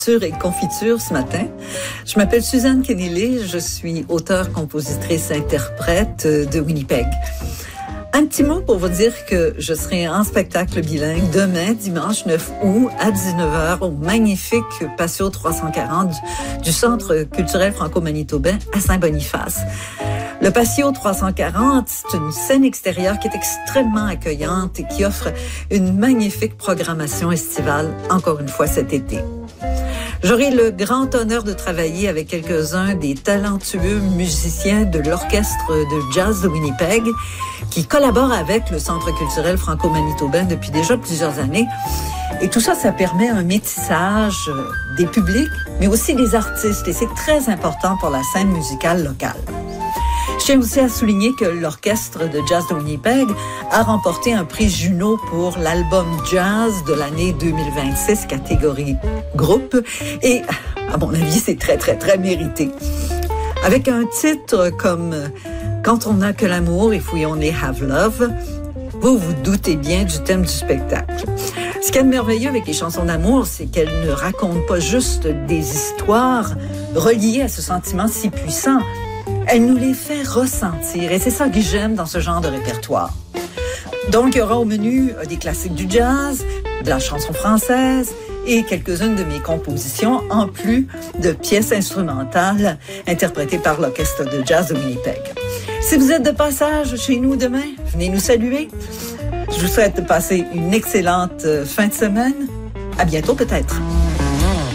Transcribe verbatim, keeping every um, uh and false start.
Et confiture ce matin. Je m'appelle Suzanne Kennelly, je suis auteure, compositrice, interprète de Winnipeg. Un petit mot pour vous dire que je serai en spectacle bilingue demain, dimanche neuf août, à dix-neuf heures, au magnifique Patio trois cent quarante du, du Centre culturel franco-manitobain à Saint-Boniface. Le Patio trois cent quarante, c'est une scène extérieure qui est extrêmement accueillante et qui offre une magnifique programmation estivale, encore une fois cet été. J'aurai le grand honneur de travailler avec quelques-uns des talentueux musiciens de l'Orchestre de jazz de Winnipeg qui collaborent avec le Centre culturel franco-manitobain depuis déjà plusieurs années. Et tout ça, ça permet un métissage des publics, mais aussi des artistes. Et c'est très important pour la scène musicale locale. Je tiens aussi à souligner que l'Orchestre de jazz de Winnipeg a remporté un prix Juno pour l'album jazz de l'année deux mille vingt-six, catégorie groupe. Et à mon avis, c'est très, très, très mérité. Avec un titre comme « Quand on n'a que l'amour, if we only have love », vous vous doutez bien du thème du spectacle. Ce qu'il y a de merveilleux avec les chansons d'amour, c'est qu'elles ne racontent pas juste des histoires reliées à ce sentiment si puissant. Elle nous les fait ressentir et c'est ça que j'aime dans ce genre de répertoire. Donc, il y aura au menu des classiques du jazz, de la chanson française et quelques-unes de mes compositions, en plus de pièces instrumentales interprétées par l'Orchestre de jazz de Winnipeg. Si vous êtes de passage chez nous demain, venez nous saluer. Je vous souhaite de passer une excellente fin de semaine. À bientôt peut-être.